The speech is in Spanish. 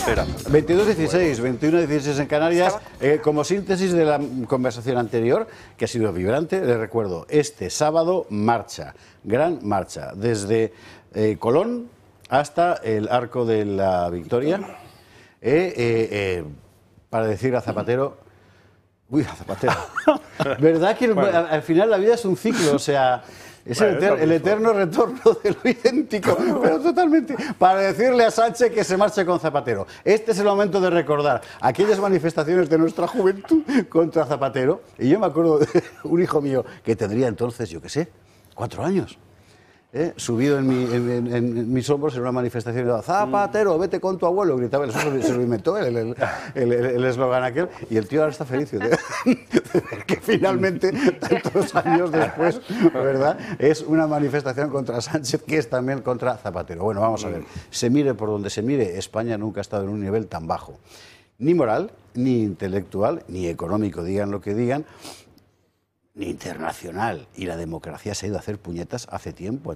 Espera. 22-16, 21-16 en Canarias. Como síntesis de la conversación anterior, que ha sido vibrante, les recuerdo, este sábado marcha, gran marcha, desde Colón hasta el Arco de la Victoria, para decir a Zapatero... Uy, a Zapatero. ¿Verdad que al final la vida es un ciclo? O sea... Es el eterno retorno de lo idéntico, pero totalmente. Para decirle a Sánchez que se marche con Zapatero. Este es el momento de recordar aquellas manifestaciones de nuestra juventud contra Zapatero. Y yo me acuerdo de un hijo mío que tendría entonces, yo qué sé, 4 años. Subido en mis hombros en una manifestación, de Zapatero, vete con tu abuelo, gritaba, eso se lo inventó el eslogan aquel, y el tío ahora está feliz de ver que finalmente, tantos años después, ¿verdad?, es una manifestación contra Sánchez, que es también contra Zapatero. Bueno, vamos a ver, se mire por donde se mire, España nunca ha estado en un nivel tan bajo, ni moral, ni intelectual, ni económico, digan lo que digan, ni internacional, y la democracia se ha ido a hacer puñetas hace tiempo.